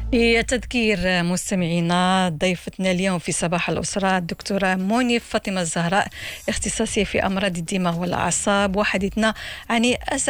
لتذكير مستمعينا، ضيفتنا اليوم في صباح الأسرة الدكتورة موني فاطمة الزهراء، اختصاصية في أمراض الدماغ والأعصاب، وحديثنا عن